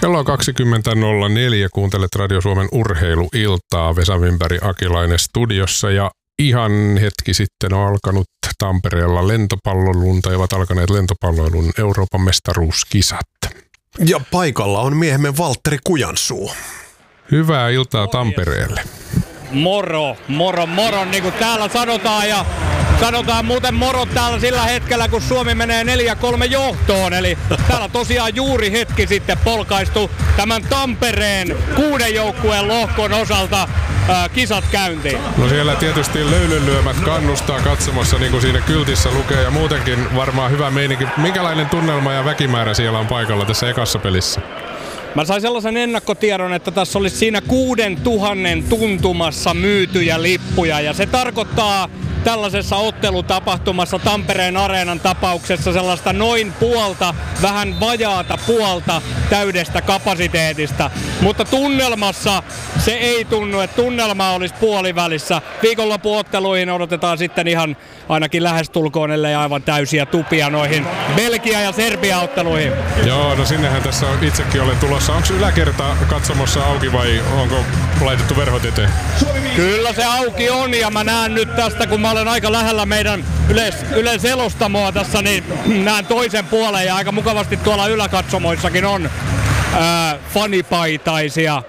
Kello on 20.04, kuuntelet Radio Suomen urheiluiltaa. Vesa Wimberg, Akilainen studiossa ja ihan hetki sitten on alkanut Tampereella lentopallolun tai ovat alkaneet lentopallolun Euroopan mestaruuskisat. Ja paikalla on miehemme Valtteri Kujansuu. Hyvää iltaa Tampereelle. Moro, niin kuin täällä sanotaan, ja sanotaan muuten morot täällä sillä hetkellä, kun Suomi menee 4-3 johtoon. Eli täällä tosiaan juuri hetki sitten polkaistu tämän Tampereen 6 joukkueen lohkon osalta kisat käyntiin. No siellä tietysti löylynlyömät kannustaa katsomassa, niin kuin siinä kyltissä lukee, ja muutenkin varmaan hyvä meininki. Minkälainen tunnelma ja väkimäärä siellä on paikalla tässä ekassa pelissä? Mä sain sellaisen ennakkotiedon, että tässä olisi siinä 6000 tuntumassa myytyjä lippuja, ja se tarkoittaa tällaisessa ottelutapahtumassa Tampereen Areenan tapauksessa sellaista noin puolta, vähän vajaata puolta täydestä kapasiteetista. Mutta tunnelmassa se ei tunnu, että tunnelma olisi puolivälissä. Viikonloppuotteluihin odotetaan sitten ihan ainakin lähestulkoon, ellei aivan täysiä tupia noihin Belgia- ja Serbia-otteluihin. Joo, no sinnehän tässä itsekin olen tulossa. Onko yläkerta katsomossa auki vai onko laitettu verhot eteen? Kyllä se auki on, ja mä näen nyt tästä, kun mä olen aika lähellä meidän yleiselostamoa tässä, niin näen toisen puolen, ja aika mukavasti tuolla yläkatsomoissakin on fanipaitaisia.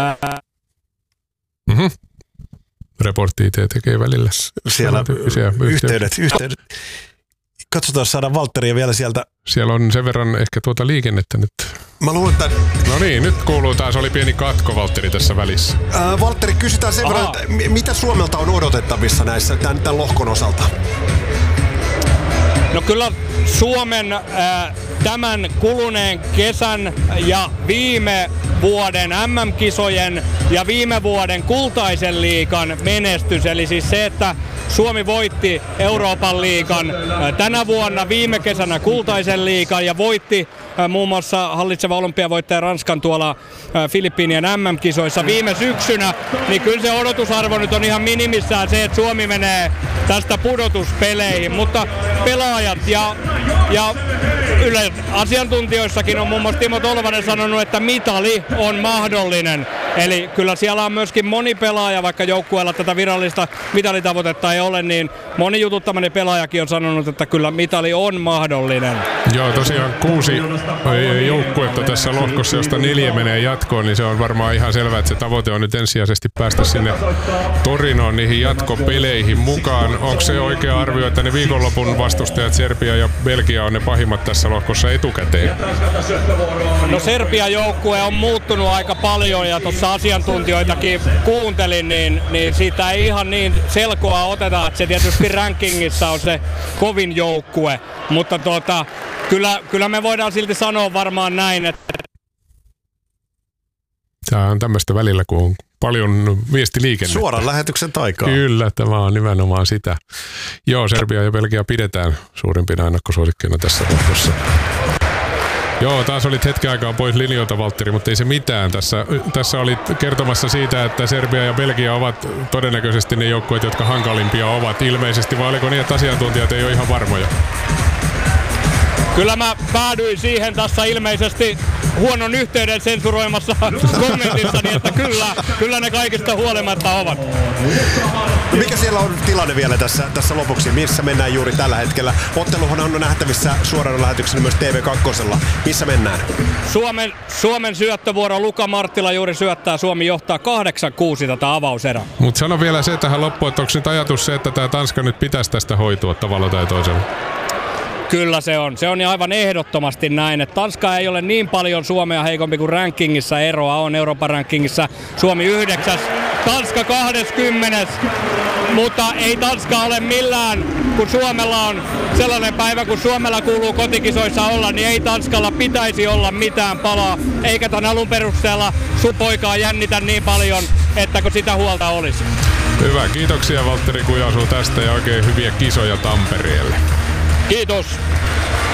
Reportti itse tekee välillä. Siellä yhteydet. Katsotaan, saadaan Valtteria vielä sieltä. Siellä on sen verran ehkä tuota liikennettä nyt. Mä luulen, että... No niin, nyt kuuluu taas, oli pieni katko Valtteri tässä välissä. Valtteri, kysytään sen verran, että mitä Suomelta on odotettavissa näissä tämän lohkon osalta? No kyllä Suomen tämän kuluneen kesän ja viime vuoden MM-kisojen ja viime vuoden kultaisen liigan menestys, eli siis se, että Suomi voitti Euroopan liigan tänä vuonna, viime kesänä kultaisen liigan ja voitti muun muassa hallitseva olympiavoittaja Ranskan tuolla Filippiinien MM-kisoissa viime syksynä, niin kyllä se odotusarvo nyt on ihan minimissään se, että Suomi menee tästä pudotuspeleihin, mutta pelaajat ja asiantuntijoissakin on muun muassa Timo Tolvanen sanonut, että mitali on mahdollinen. Eli kyllä siellä on myöskin moni pelaaja, vaikka joukkueella tätä virallista mitalitavoitetta ei ole, niin moni jututtamani pelaajakin on sanonut, että kyllä mitali on mahdollinen. Joo, tosiaan 6 joukkuetta tässä lohkossa, josta 4 menee jatkoon, niin se on varmaan ihan selvää, että se tavoite on nyt ensisijaisesti päästä sinne Torinoon niihin jatkopeleihin mukaan. Onko se oikea arvio, että ne viikonlopun vastustajat Serbia ja Belgia on ne pahimmat tässä lohkossa etukäteen? No Serbian joukkue on muuttunut aika paljon, ja tuossa asiantuntijoitakin kuuntelin, niin siitä ei ihan niin selkoa oteta, että se tietysti rankingissa on se kovin joukkue, mutta kyllä me voidaan silti sanoa varmaan näin, että tämä on tämmöistä välillä, kun on paljon viestiliikennettä. Suoran lähetyksen taikaa. Kyllä, tämä on nimenomaan sitä. Joo, Serbia ja Belgia pidetään suurimpina ennakkosuosikkeina tässä lohkossa. Joo, taas olit hetken aikaa pois linjoilta, Valtteri, mutta ei se mitään. Tässä olit kertomassa siitä, että Serbia ja Belgia ovat todennäköisesti ne joukkueet, jotka hankalimpia ovat ilmeisesti, vai oliko niin, että asiantuntijat ei ole ihan varmoja? Kyllä mä päädyin siihen tässä ilmeisesti huonon yhteyden sensuroimassa kommentissani, että kyllä ne kaikista huolimatta ovat. Mikä siellä on tilanne vielä tässä lopuksi? Missä mennään juuri tällä hetkellä? Otteluhan on nähtävissä suorana lähetyksenä myös TV2. Missä mennään? Suomen syöttövuoro, Luka Marttila juuri syöttää. Suomi johtaa 8-6 tätä avauserää. Mutta sano vielä se tähän loppuun, että onko nyt ajatus se, että tämä Tanska nyt pitäisi tästä hoitua tavalla tai toisella? Kyllä se on. Se on aivan ehdottomasti näin, että Tanska ei ole niin paljon Suomea heikompi kuin rankingissa eroa on. Euroopan rankingissa Suomi 9, Tanska 20. Mutta ei Tanska ole millään, kun Suomella on sellainen päivä, kun Suomella kuuluu kotikisoissa olla, niin ei Tanskalla pitäisi olla mitään palaa, eikä tämän alun perusteella poikaa jännitä niin paljon, että kun sitä huolta olisi. Hyvä, kiitoksia Valtteri Kujansuu tästä ja oikein hyviä kisoja Tampereelle. Kiitos.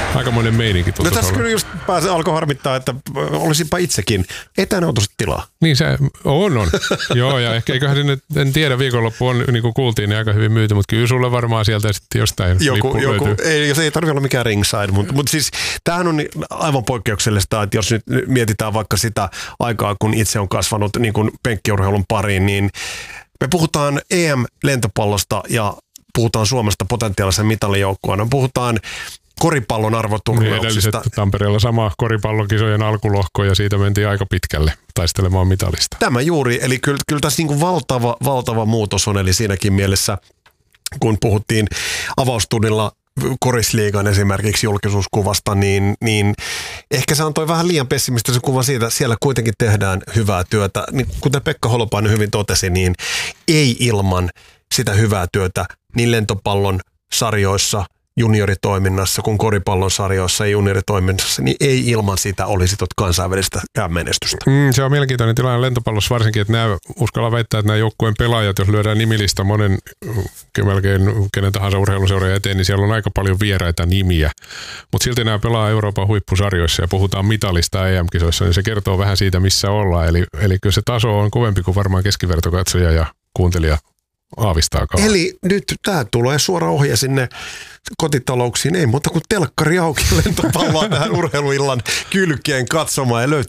Aikamoinen meininki No tuntuu tässä olla. kyllä just alkoi harmittaa, että olisinpa itsekin. Etänautosta tilaa. Niin se on. Joo, ja ehkä eiköhän se nyt, en tiedä, viikonloppu on, niin kuin kuultiin, niin aika hyvin myyty, mutta kyllä sulle varmaan sieltä sitten jostain Joku, löytyy. ei tarvitse olla mikään ringside, mutta siis tämähän on aivan poikkeuksellista, että jos nyt mietitään vaikka sitä aikaa, kun itse on kasvanut niin kuin penkkiurheilun pariin, niin me puhutaan EM-lentopallosta ja puhutaan Suomesta potentiaalisen mitalijoukkueena. Puhutaan koripallon arvoturnauksista. Edelliset Tampereella sama koripallokisojen alkulohko ja siitä mentiin aika pitkälle taistelemaan mitalista. Tämä juuri, eli kyllä tässä niin kuin valtava muutos on, eli siinäkin mielessä, kun puhuttiin avaustunnilla Korisliigan esimerkiksi julkisuuskuvasta, niin ehkä se antoi vähän liian pessimistisen kuvan siitä, siellä kuitenkin tehdään hyvää työtä. Niin, kuten Pekka Holopainen hyvin totesi, niin ei ilman sitä hyvää työtä niin lentopallon sarjoissa, junioritoiminnassa kuin koripallon sarjoissa ja junioritoiminnassa, niin ei ilman sitä olisi kansainvälistä menestystä. Se on mielenkiintoinen tilanne lentopallossa varsinkin, että uskalla väittää, että nämä joukkueen pelaajat, jos lyödään nimilista monen melkein kenen tahansa urheiluseuran eteen, niin siellä on aika paljon vieraita nimiä. Mutta silti nämä pelaa Euroopan huippusarjoissa ja puhutaan mitalista EM-kisoissa, niin se kertoo vähän siitä, missä ollaan. Eli kyllä se taso on kovempi kuin varmaan keskivertokatsoja ja kuuntelija aavistaakaan. Eli nyt tämä tulee suora ohje sinne kotitalouksiin. Ei muuta kuin telkkari auki lentopalloa tähän urheiluillan kylkeen katsomaan ja